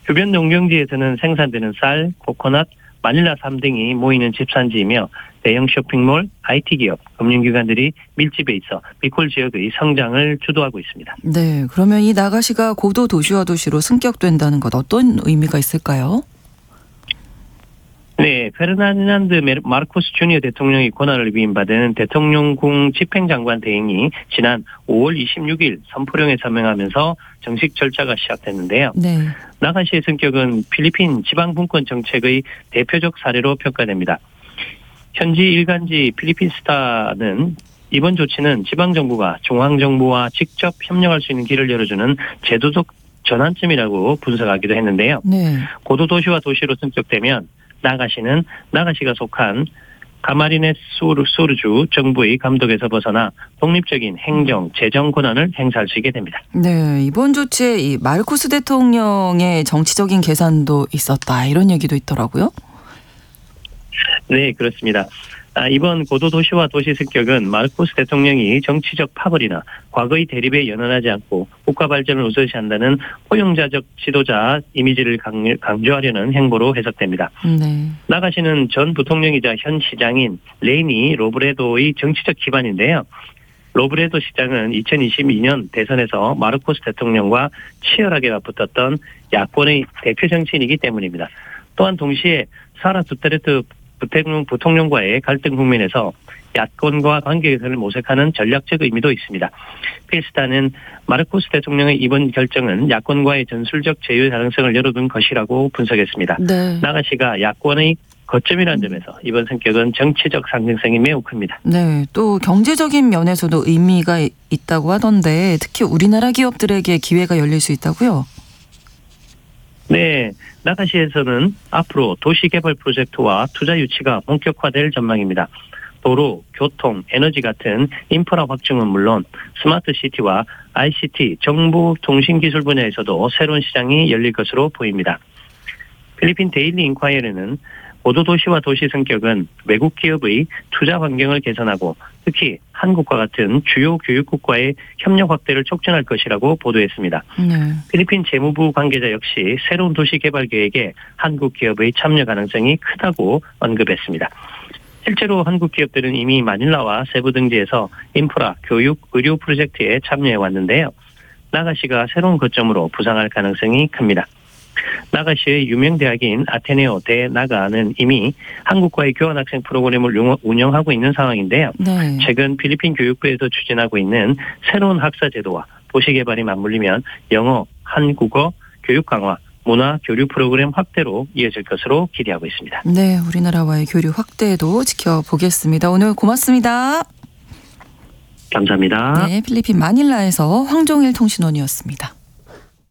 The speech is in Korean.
주변 농경지에서는 생산되는 쌀, 코코넛, 마닐라 삼 등이 모이는 집산지이며 대형 쇼핑몰, IT기업, 금융기관들이 밀집해 있어 비콜 지역의 성장을 주도하고 있습니다. 네, 그러면 이 나가시가 고도 도시화 도시로 승격된다는 것 어떤 의미가 있을까요? 네, 페르나ን드 마르코스 주니어 대통령이 권한을 위임받은 대통령궁 집행장관 대행이 지난 5월 26일 선포령에 서명하면서 정식 절차가 시작됐는데요. 네. 나가시의 성격은 필리핀 지방분권 정책의 대표적 사례로 평가됩니다. 현지 일간지 필리핀스타는 이번 조치는 지방정부가 중앙정부와 직접 협력할 수 있는 길을 열어주는 제도적 전환점이라고 분석하기도 했는데요. 네. 고도도시와 도시로 승격되면 나가시가 속한 가마리네스 소르주 정부의 감독에서 벗어나 독립적인 행정, 재정 권한을 행사할 수 있게 됩니다. 네, 이번 조치에 이 마르코스 대통령의 정치적인 계산도 있었다 이런 얘기도 있더라고요. 네, 그렇습니다. 이번 고도도시와 도시 승격은 마르코스 대통령이 정치적 파벌이나 과거의 대립에 연연하지 않고 국가 발전을 우선시한다는 포용자적 지도자 이미지를 강조하려는 행보로 해석됩니다. 네. 나가시는 전 부통령이자 현 시장인 레이니 로브레도의 정치적 기반인데요. 로브레도 시장은 2022년 대선에서 마르코스 대통령과 치열하게 맞붙었던 야권의 대표 정치인이기 때문입니다. 또한 동시에 사라 두테르테 부통령과의 갈등 국면에서 야권과 관계 개선을 모색하는 전략적 의미도 있습니다. 필스타는 마르코스 대통령의 이번 결정은 야권과의 전술적 제휴 가능성을 열어둔 것이라고 분석했습니다. 네. 나가시가 야권의 거점이라는 점에서 이번 성격은 정치적 상징성이 매우 큽니다. 네, 또 경제적인 면에서도 의미가 있다고 하던데 특히 우리나라 기업들에게 기회가 열릴 수 있다고요? 네, 나가시에서는 앞으로 도시개발 프로젝트와 투자 유치가 본격화될 전망입니다. 도로, 교통, 에너지 같은 인프라 확충은 물론 스마트 시티와 ICT, 정보 통신기술 분야에서도 새로운 시장이 열릴 것으로 보입니다. 필리핀 데일리 인콰이어는 고도도시와 도시 성격은 외국 기업의 투자 환경을 개선하고 특히 한국과 같은 주요 교육국과의 협력 확대를 촉진할 것이라고 보도했습니다. 네. 필리핀 재무부 관계자 역시 새로운 도시 개발 계획에 한국 기업의 참여 가능성이 크다고 언급했습니다. 실제로 한국 기업들은 이미 마닐라와 세부 등지에서 인프라, 교육, 의료 프로젝트에 참여해 왔는데요. 나가시가 새로운 거점으로 부상할 가능성이 큽니다. 나가시의 유명 대학인 아테네오 대 나가는 이미 한국과의 교환학생 프로그램을 운영하고 있는 상황인데요. 네. 최근 필리핀 교육부에서 추진하고 있는 새로운 학사 제도와 도시 개발이 맞물리면 영어, 한국어, 교육 강화, 문화 교류 프로그램 확대로 이어질 것으로 기대하고 있습니다. 네, 우리나라와의 교류 확대도 지켜보겠습니다. 오늘 고맙습니다. 감사합니다. 네, 필리핀 마닐라에서 황종일 통신원이었습니다.